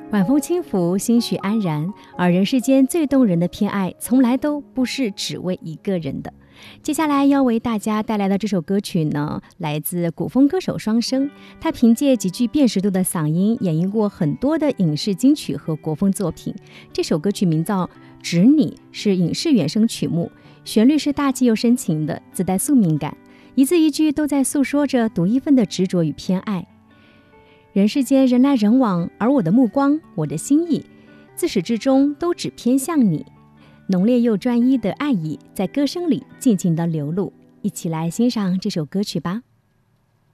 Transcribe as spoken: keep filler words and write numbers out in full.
晚风轻拂，心绪安然。而人世间最动人的偏爱，从来都不是只为一个人的。接下来要为大家带来的这首歌曲呢，来自古风歌手双生，他凭借极具辨识度的嗓音，演绎过很多的影视金曲和国风作品。这首歌曲名叫《执你》，是影视原声曲目，旋律是大气又深情的，自带宿命感，一字一句都在诉说着独一份的执着与偏爱。人世间人来人往，而我的目光，我的心意，自始至终都只偏向你。浓烈又专一的爱意在歌声里静静地流露，一起来欣赏这首歌曲吧。